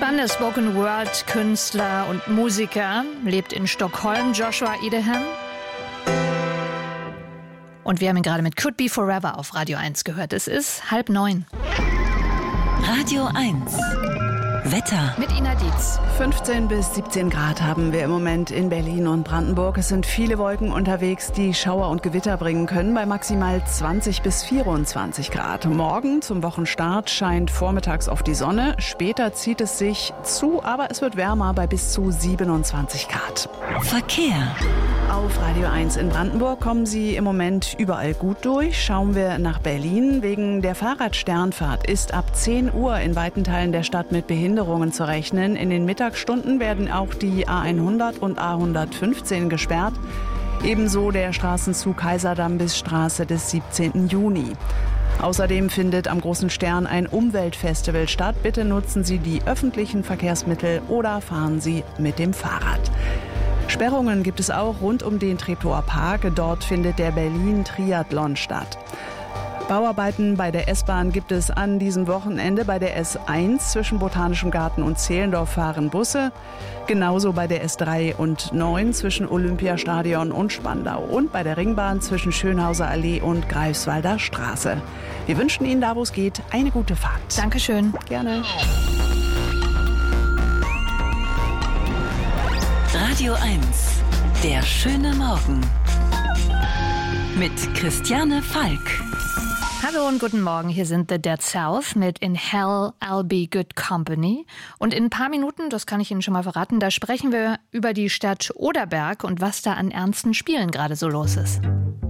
Spannender Spoken-Word-Künstler und Musiker, lebt in Stockholm, Joshua Ideham. Und wir haben ihn gerade mit Could Be Forever auf Radio 1 gehört. Es ist 8:30. Radio 1. Wetter. Mit Ina Dietz. 15 bis 17 Grad haben wir im Moment in Berlin und Brandenburg. Es sind viele Wolken unterwegs, die Schauer und Gewitter bringen können, bei maximal 20 bis 24 Grad. Morgen zum Wochenstart scheint vormittags auf die Sonne. Später zieht es sich zu, aber es wird wärmer bei bis zu 27 Grad. Verkehr. Auf Radio 1 in Brandenburg kommen Sie im Moment überall gut durch. Schauen wir nach Berlin. Wegen der Fahrradsternfahrt ist ab 10 Uhr in weiten Teilen der Stadt mit Behinderungen zu rechnen. In den Mittagsstunden werden auch die A100 und A115 gesperrt. Ebenso der Straßenzug Kaiserdamm bis Straße des 17. Juni. Außerdem findet am Großen Stern ein Umweltfestival statt. Bitte nutzen Sie die öffentlichen Verkehrsmittel oder fahren Sie mit dem Fahrrad. Sperrungen gibt es auch rund um den Treptower Park. Dort findet der Berlin-Triathlon statt. Bauarbeiten bei der S-Bahn gibt es an diesem Wochenende. Bei der S1 zwischen Botanischem Garten und Zehlendorf fahren Busse. Genauso bei der S3 und 9 zwischen Olympiastadion und Spandau. Und bei der Ringbahn zwischen Schönhauser Allee und Greifswalder Straße. Wir wünschen Ihnen da, wo es geht, eine gute Fahrt. Dankeschön. Gerne. Radio 1. Der schöne Morgen. Mit Christiane Falk. Hallo und guten Morgen, hier sind The Dead South mit In Hell I'll Be Good Company. Und in ein paar Minuten, das kann ich Ihnen schon mal verraten, da sprechen wir über die Stadt Oderberg und was da an ernsten Spielen gerade so los ist.